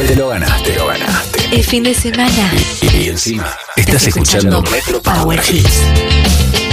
Te lo ganaste, lo ganaste. El fin de semana. Y encima, estás escuchando Metro Power Hits.